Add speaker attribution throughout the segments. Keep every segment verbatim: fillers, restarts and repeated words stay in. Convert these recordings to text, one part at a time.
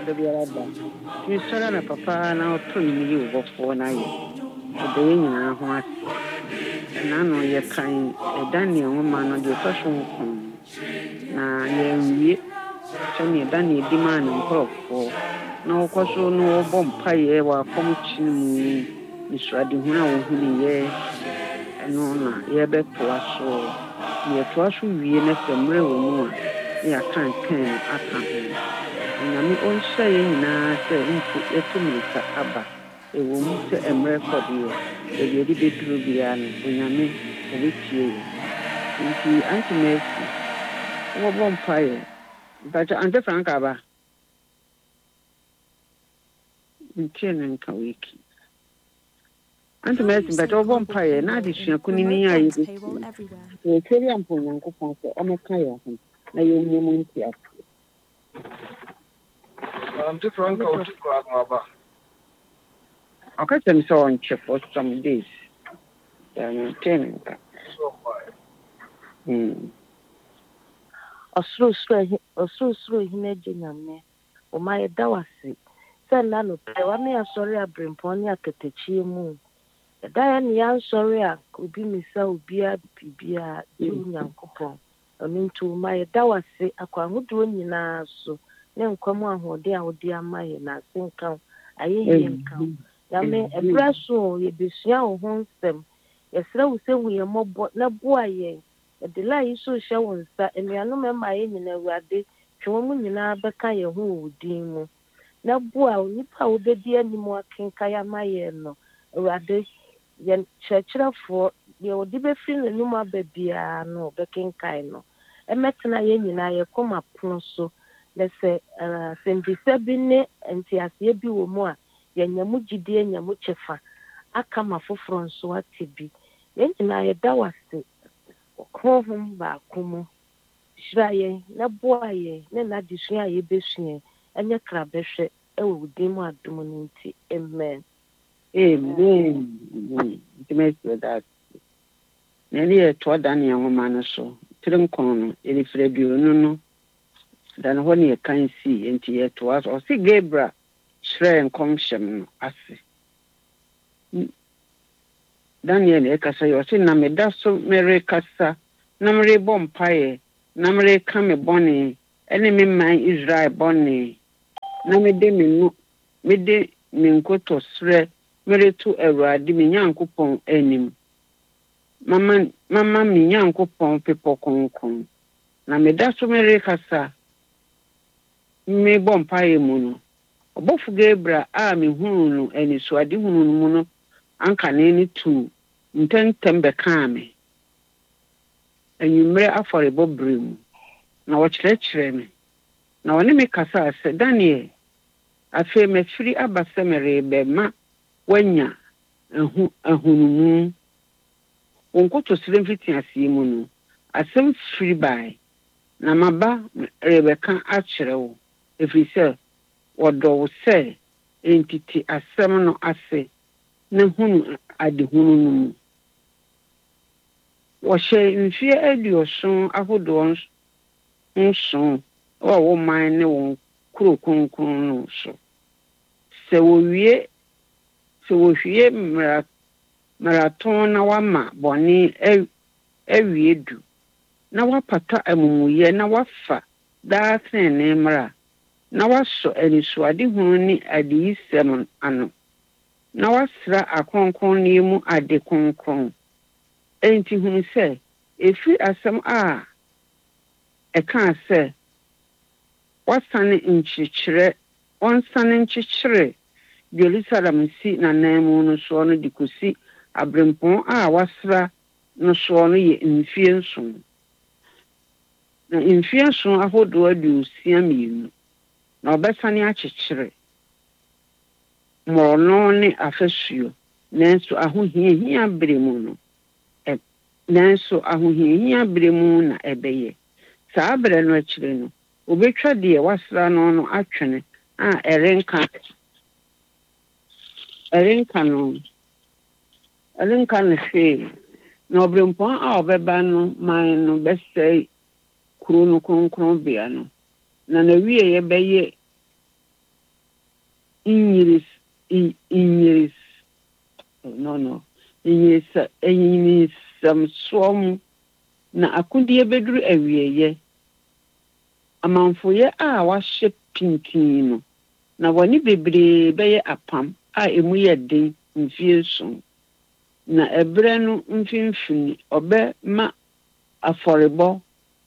Speaker 1: da biara da mi sɔre na papa na ɔtɔ ne yi wobɔfoɔ na yɛ ɔda yɛ nyinaa ho ase na no yɛ kan Daniel nwoma no de tɔ so nkron na yɛ nwie sɛnea Daniel di maa ne nkurɔfoɔ na wɔkɔ so no wɔbɔ mpaeɛ wɔ akɔm kyene mu nsuadehunu a wɔhunu yɛ ɛno na yɛbɛtoa so yɛtoa so wie na sɛ mmerɛ wɔ mu a yɛaka nkan aka ho onyame ɔnhyɛ yɛn nyinaa sɛ mpo yɛto mmirika aba ɛwɔ mu sɛ mmerɛ kɔdeɛ baabi yɛde bɛduru biara no onyame ɔbɛtie yɛn nti antimasi wɔbɔ mpaeɛ mpakyɛ ante franka ba ntie ne nka wiki antimasi mpakyɛ wɔbɔ mpaeɛ na adesua kunini a yɛbɛsi yɛtwɛri ampo nyankopɔn sɛ ɔmɛka yɛn ho na yɛnyɛ mu ntiafo
Speaker 2: ante franka ɔte kora no aba
Speaker 1: ɔka kyerɛ me sɛ ɔnkyɛ for some days ntie ne nka
Speaker 3: ɔsorosoro hene agye nyame ɔma yɛda wase sɛ nna no pɛ wame asɔre aberempɔn ne akatakyie mu ɛda yɛ ne yɛansɔre a obi misa obiaa biribiaa gye wo nyankopɔn ɔno nti ɔma yɛda wase akwahodoɔ nyinaa so ne nkwam ahoɔden a wode ama yɛ na ase nka wo ayɛyie nka wo nyame ɛberɛ so yɛbɛsua wo ho nsɛm yɛsrɛ wo sɛ hu yɛ mmɔbɔ na boa yɛn ɛde la yi so hyɛ wo nsa anuanom ɛma yɛ nyina awurade twe wɔn mu nyinaa bɛka yɛn ho wɔ wo din mu na boa onipa a wobɛdi anim akenka yɛ ama yɛn no awurade yɛn kyerɛkyerɛfoɔ deɛ wɔde bɛfiri n'anim aba biara no ɔbɛkenkae no ɛmɛtena yɛn nyinaa yɛkɔma pono so na sɛ asɛmbisa bi ne nteaseɛ bi wɔ mu a yɛnya mu gyidie nya mu kyɛfa aka ma foforɔ nso ate bi yɛn nyinaa yɛda wase ɔkrohom baako mu hyira yɛn na boa yɛn ne n'adesua a yɛbɛsua ɛnyɛ krabɛhwɛ ɛwɔ wo din mu adom no nti amen
Speaker 1: amen ntimasi that na ne yɛtoa Daniel nwoma no so tiri nkron no yɛrefiri aduonu no da no hɔ ne yɛkan sii nti yɛtoa so ɔse Gabriel hyerɛ nkɔmhyɛm no ase Daniel ne ɛkasa yɛ ɔse na meda so merekasa na merebɔ mpaeɛ na mereka me bɔne ɛne me man Israel bɔne na mede me no mede me nkotosrɛ mereto Awurade me Nyankopɔn anim mama mama me Nyankopɔn pepɔ kronkron na meda so merekasa me bɔ mpaeɛ mu no ɔbɔfo Gabriel a me hunu no anisuade hunu no mu no anka ne ne tu ntɛntɛm bɛkaa me anwummerɛ afɔrebɔ bere mu na wɔkyerɛkyerɛ me na wɔne me kasa sɛ Daniel afei mafiri aba sɛ merebɛma wanya ahu ahunumu wonkotosrɛ mfiti aseɛ mu no asɛm firi bae na maba rebɛka akyerɛ wo ɛfiri sɛ wɔdɔ wo sɛ entiti asɛm no ase na hunu adehunu no mu wɔhyɛ mfie aduɔson ahodoɔ nson wɔ wo man ne wɔn kuro kronkron no so sɛ wɔwie sɛ wɔhwie maraton na wama bɔne awie du na wapata amumuyɛ na wafa daa tene mmara na wasɔ anisuade hunu ne adiyisɛm ano na wasra akronkron ne mu ade kronkron enti hunu sɛ efi asɛm a ɛka sɛ wasane nkyekyerɛ ɔnsane nkyekyere Jerusalem si na namu no so no de kosi abrempɔn a wasra no so no yɛ mfie nson na mfie nson ahodoɔ aduosia mmienu na ɔbɛsane akyekyere mmɔno ne afasuo nanso ahohiahia bere mu no nanso ahohiahia bere mu na ɛbɛyɛ saa bere no akyire no obetwa deɛ wasra no no atwene a ɛrenka ɛrenka no ɛrenka no hwee na ɔbrempɔn a ɔbɛba no man no bɛsɛe kuro no kronkron bea no na na wie yɛbɛyɛ inyiris inyiris no no inyisa enyinisam som na akudie beduru awieye amanfoye a wahye pintin no na woni bebre beye apam a emu ye den mfie so na ebre no mfinfini obe ma aforebo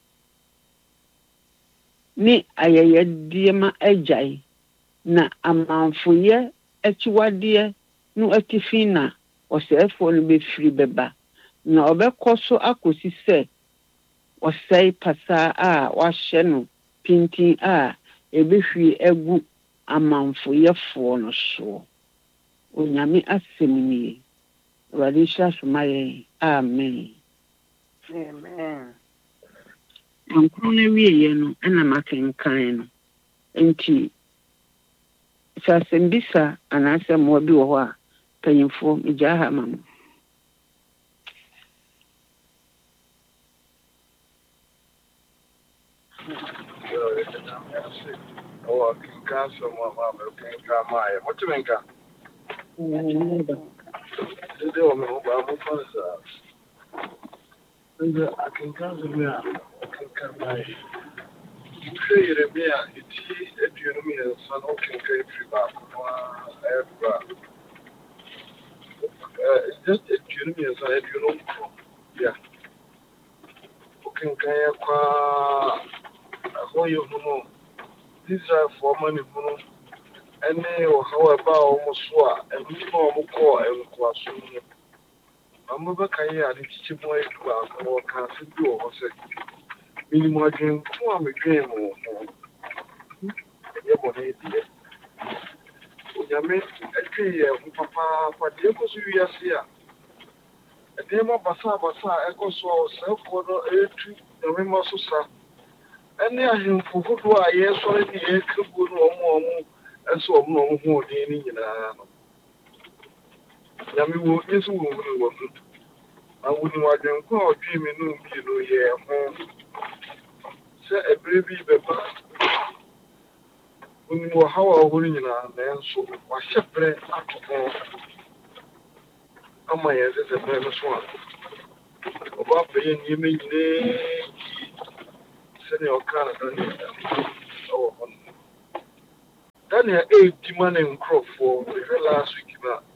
Speaker 1: ni ayeye die ma agyae na amanfoye achiwade no atifina osefo no befiri beba na obekoso akosi se osai pasa a wahye no pintin a ebehwi egu amanfoye fo no so onyame asemni wadisha sumaye amen
Speaker 2: Amen.
Speaker 1: ankuru na wiye no na makenkan no enti sasembisa anase mo bi wo ho a panyimfo mijaha mam
Speaker 2: Oh, can some of my can come my. What you mean? They don't know about I can cancel me. I can come by. Say it me. It's a you son of can pay free back. It's just a junior son, you know. Yeah. Okay, can you go you know? These are for money, you know. And however, almost what and we more call and class. I'm never can hear the teacher boy to our or can't do or say. Minimum dream, two am a dream or your idea. Yame, a tree, papa, but the echoes we are here. A demo basa basa echoes or self for a tree, the remorsal. And there him for who do I yes already a good or more. And so no more than in Yami will is a woman. I wouldn't want them call dreaming, you know, yeah, say a baby pepper. When you were how I wouldn't know, and so was separate at all. Oh, my, as a famous one. About being you mean, Senior Canada. Oh, Daniel eight demand and crop for the last week.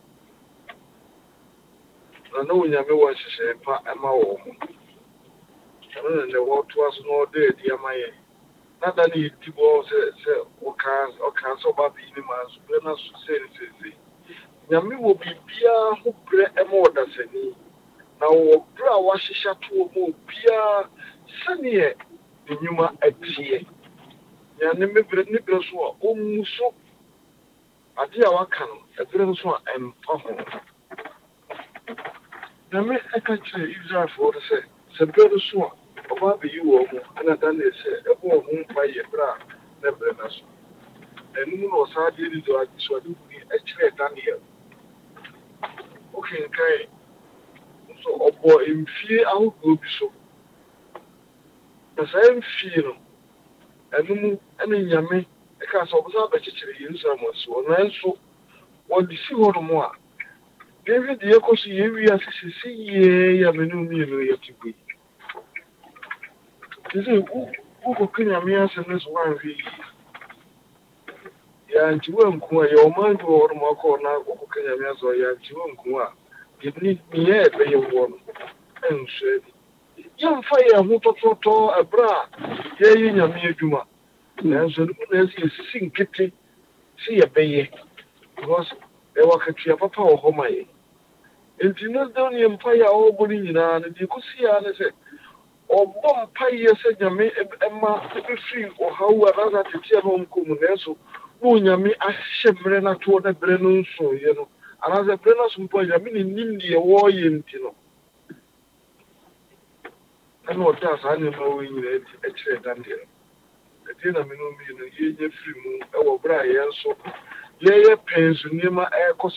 Speaker 2: I know when you want to say, I'm our and the world was no day, dear my. Not that he people say, or can or can so bad be in my supernal society. Yami will be beer who pray a more than any. Now, bra washisha to a more beer, sunny, the numa a tear. Yanimi Brennibraswa, oh, Musso. A dear Wakan, a Brenswa and Pahon. Yami, I can say Israel for the say, Sabella Swan. About you, and I done this, a woman by a bra, never enough. And moon was hardly to add so I do actually done here. Okay, okay. So, a boy in fear, I will go so. As I am feeling, and in Yami, a cast of other chicken in some so, and so, what the sea water more. David, the echo see you as you see, ye, Yaminu, you to be. You say, who could me as in this one? And you won't go your mind to order more corner, who can you as or you won't go. You need me yet, but you won't. And said, young fire, who to a bra, yeah, in your mere Juma. And so the you sing kitty, see a bay. Because they were a papa or home. And you know, down the empire all bullying, and you could see, and I said, or bomb pie said Yami Emma free or however to tear home Comuneso, who Yami Ashebrenna toward the Brennan so, you know, and as a Brennan point, Yamin in India war in Tino. I know that's animal in it, actually done here. The dinner minimum in a free moon, our Brian so, yeah, pens near my air cost.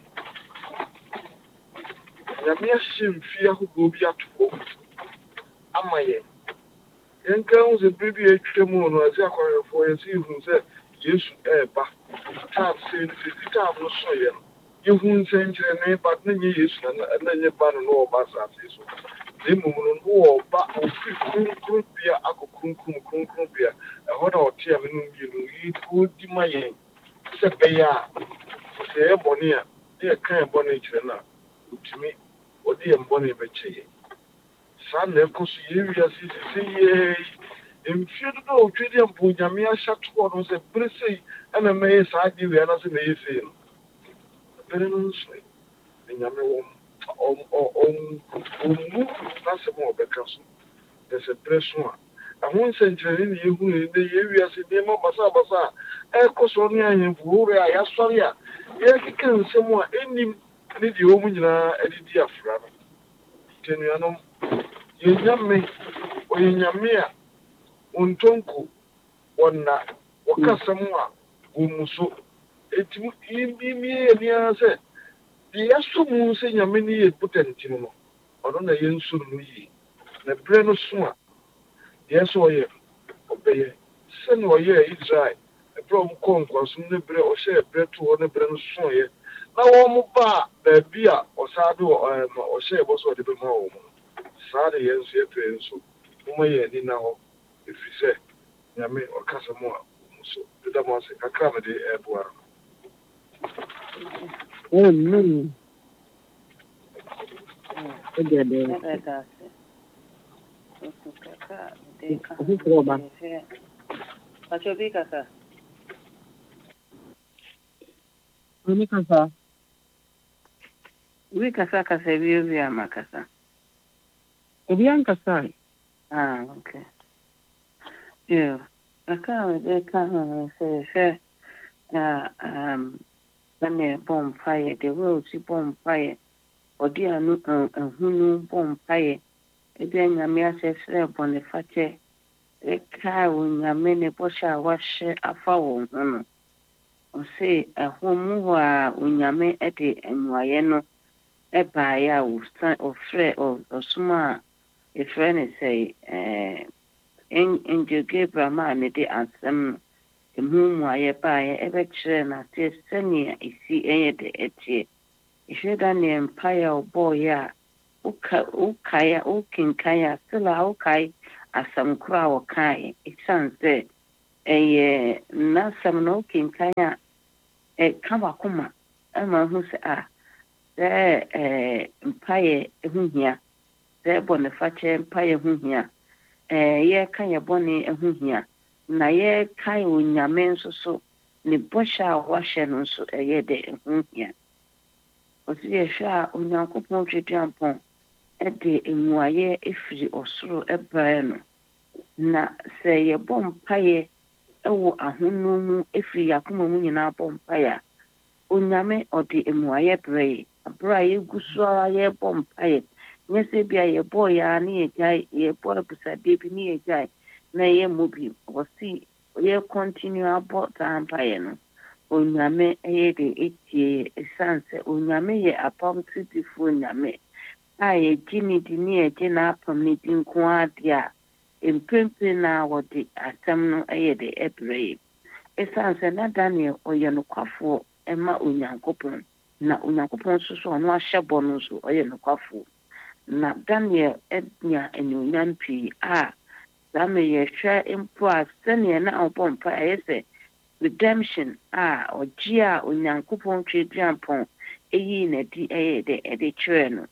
Speaker 2: Yami Shim fear who go be at home. Amaye. Young girls and baby a moon as I call for a sea who said, yes, eh, bah. tap saying the tap no so yen you who send your name but no use and then you ban no bas as so the moon who ba of group beer ako kum kum kum kum beer a what or tea you know you would do my yen se be ya se boni a e kan boni kire na utimi odi em boni be cheye san na ko so ye wi asi si ye em fie do o twedi em bu nyame a shato no se brese ana me sa di wi ana se me yesi no bere no so nyame wo om om om mu na se mo be kaso de se preso a ahun se nkyere ni yehu ni de ye wi asi de ma basa basa e ko so ni ayen fuure a ya sori a ye kike nsemu a enim ni di o mu nyina edidi afra no tenuanom ye nyame o ye nyame a ontonku wonna wakasamu a gumuso etimu imbi mi ni ase di yasumu se nyame ni ye potenti no ono na ye nsu no yi na bre no so a yeso ye obeye se no ye Israel e bro mu konko so ne bre o she bre to ne bre no so ye na wo mu ba ba bia o sa do o she bo so de be ma wo mu sa de ye nsu e pe nsu mo ye ni na ho efise nyame o kasa mo a so de da mo se kakra me de e bo ara
Speaker 1: Amen. Odia de.
Speaker 4: Pacho bi kasa.
Speaker 1: Mami kasa.
Speaker 4: Wi kasa kasa bi bi ama kasa.
Speaker 1: Obi an kasa.
Speaker 4: Ah, okay. Yeah. Aka we de ka ho se se ah um na bom fire the world si bom fire. Odi anu ehunu bom fire. Ebe nyame asefre boniface e ka nyame ne bosha wahye afa wo ho no. O se ehom ho a nyame e de enwaye no e bae a wo ofre osuma e fre ne sei eh en en Gabriel ma ne de ansem emu mu aye bae e be kire na te senia isi enye de etie. Ihwe Daniel empire boy a uka ukaya ukinkaya sila ukai asamkura wakai isanze eye nasam no ukinkaya e kama kuma ama hu se a de eh empire ehuhia de boniface empire ehuhia eh ye kanya boni ehuhia na ye kai onyame nso so ne bosha wahye no nso eye de ehuhia osi ehwa onyankopɔn twetwampɔn ede enwaye efiri osoro ebrae no na sɛ yɛbɔ mpaye ɛwɔ ahonu mu efiri yakoma mu nyinaa bɔ mpaye onyame ɔde enwaye brae abra yegu so ara yɛbɔ mpaye nyese bia yɛbɔ ya na yɛgyae yɛbɔ abusade bi na yɛgyae na yɛ mobi wɔsi yɛ continue abɔ ta mpaye no onyame ɛyɛ de etie esanse onyame yɛ apamtidifo onyame a yɛgye ne di ne yɛgye n'apam ne di nko ade a mpempe na wɔde asɛm no ɛyɛ de ɛbrɛ esanse na Daniel ɔyɛ nokwafoɔ ɛma onyankopɔn na onyankopɔn nso so ɔno ahyɛ bɔ no nso ɔyɛ nokwafoɔ na Daniel ɛnya enyonyam pii a saa me yɛhwɛ mpo a sɛnea na ɔbɔ mpa ɛyɛ sɛ redemption a ɔgye a onyankopɔn twetwampɔn eyi na di ɛyɛ de ɛde kyerɛ no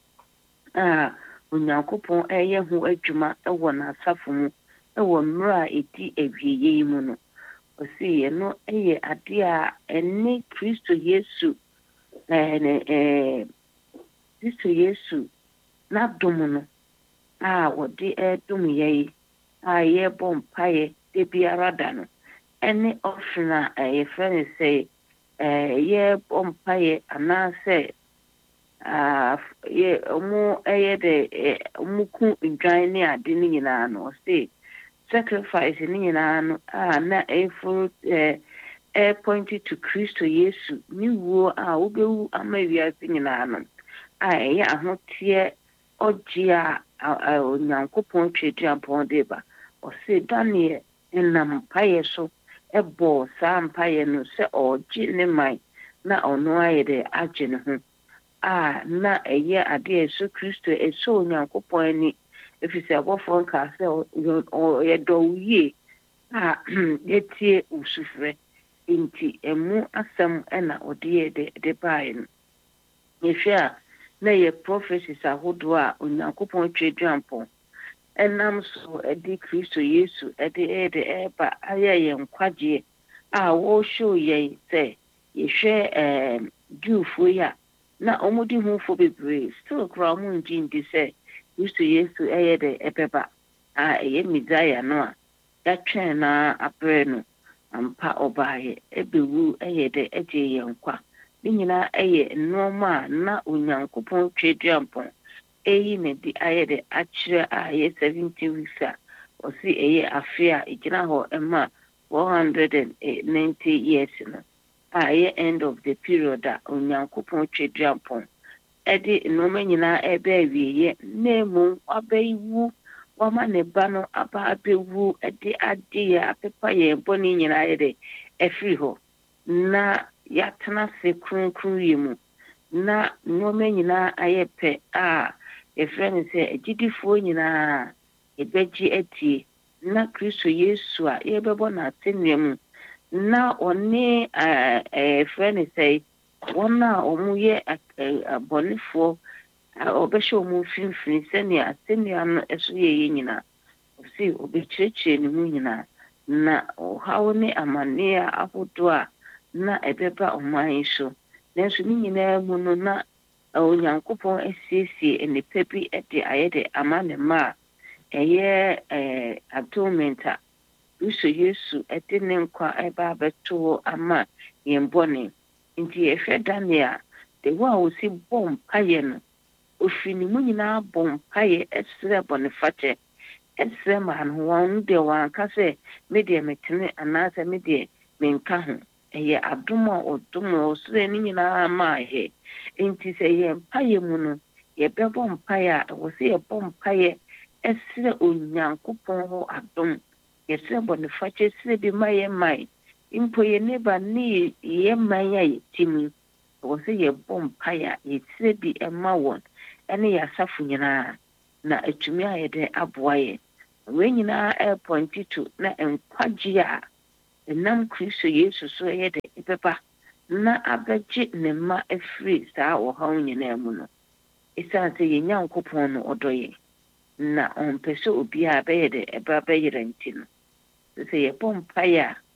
Speaker 4: a onyankopɔn ɛyɛ ho adwuma ɛwɔ n'asafo mu ɛwɔ mmerɛ a edi awieyɛ mu no osi yɛ no ɛyɛ ade a ɛne Kristo Yesu ɛɛ ɛɛ Kristo Yesu n'adom no a wɔde ɛdom yɛ a yɛbɔ mpaeɛ de biara da no ɛne ɔfren a yɛfrɛ no sɛ yɛbɔ mpaeɛ anaasɛ ɔmo ɛyɛ de ɔmo ku ndwan ne ade no nyinaa no ɔse sacrifice ne nyinaa no a na ɛforo ɛɛ pointed to Kristo Yesu ne wuo a wobɛwu ama wiase nyinaa no a ɛyɛ ahoteɛ ɔgye a onyankopɔn twetwampɔn de ba ɔse Daniel nam mpaeɛ so ɛbɔ saa mpaeɛ no sɛ ɔgye ne man na ɔno ayɛ dɛ agye ne ho a na ɛyɛ adeɛ Yesu Kristo ɛsɛ Onyankopɔn ani ɛfiri sɛ abɔfoɔ nkaa sɛ ɔyɛ dɔ wo yie a yɛtie wo sufrɛ nti ɛmu asɛm ɛna ɔde yɛ de de baeɛ no yɛhwɛ a na yɛ prophecies ahodoɔ a Onyankopɔn twerɛduampɔn ɛnam so ɛde Kristo Yesu ɛde ɛde ɛba ayɛ yɛn nkwagyeɛ a wɔhyɛ yɛn sɛ yɛhwɛ ɛɛm Jewfoɔ yi a na ɔmode hufo bebree still kora ɔmo ngye ndi sɛ Kristo Yesu ɛyɛ de ɛbɛba a ɛyɛ Mesaia no a yɛatwɛn na abrɛ no ampa ɔbaeɛ ɛbɛwu ɛyɛ de ɛgye yɛn nkwa ne nyinaa ɛyɛ nneɛma a na Onyankopɔn twerɛduampɔn ɛyi ne de ayɛ de akyerɛ a ɛyɛ seventeen weeks a ɔsi ɛyɛ afe a ɛgyina hɔ ɛma one hundred ninety years no a ɛyɛ end of the period a Onyankopɔn twerɛduampɔn ɛde nneɛma nyinaa ɛbɛ awieɛ na emu abɛwu wama ne ba no aba abɛwu ɛde adeɛ apepa yɛn bɔne nyinaa yɛ de ɛfiri hɔ na yɛatena se kronkron yɛ mu na nneɛma nyinaa ayɛ pɛ a yɛfrɛ no sɛ agyidifoɔ nyinaa yɛbɛgye atie na Kristo Yesu a yɛbɛbɔ n'asɛnnua mu na ɔne ɛfrɛ no sɛ wɔn a ɔmo yɛ abɔnefoɔ ɔbɛhyɛ ɔmo mfimfini sɛnea asɛnnua no ɛso yɛ yɛ nyinaa ɔsi ɔbɛkyerɛkyerɛ ne mu nyinaa na ɔhaw ne amanneɛ ahodoɔ a na ɛbɛba ɔman yi so nanso ne nyinaa mu no na Onyankopɔn asiesie nnipa bi de ayɛ de ama ne ma a ɛyɛ atonement a Kristo Yesu de ne nkwa ɛba abɛto hɔ ama yɛn bɔne nti yɛhwɛ Daniel de wo a wosi bɔ mpaeɛ no ofiri ne mu nyinaa bɔ mpaeɛ ɛsrɛ bɔnefakyɛ ɛsrɛ ma no wɔn deɛ wɔanka sɛ me deɛ metene anaasɛ me deɛ menka ho ɛyɛ adom a ɔdom ɔsrɛ ne nyinaa maa yɛ nti sɛ yɛ mpaeɛ mu no yɛbɛbɔ mpaeɛ a ɛwɔ sɛ yɛbɔ mpaeɛ ɛsrɛ Onyankopɔn hɔ adom yɛsrɛ bɔnefakyɛ srɛ bi ma yɛ man mpo yɛ neba ne yɛ man a yɛti mu ɛwɔ sɛ yɛbɔ mpaeɛ a yɛsrɛ bi ɛma wɔn ɛne yɛasafo nyinaa na atumi a yɛde aboa yɛ wei nyinaa ɛpɔnti to na nkwagye a ɛnam Kristo Yesu so ɛyɛ de ɛbɛba na abɛgye ne mma afiri saa ɔhaw nyinaa mu no ɛsiane sɛ yɛn Nyankopɔn no ɔdɔ yɛn na ɔmpɛ sɛ obiara bɛyɛ de ɛba bɛyerɛ nti no sɛ yɛbɔ mpaeɛ a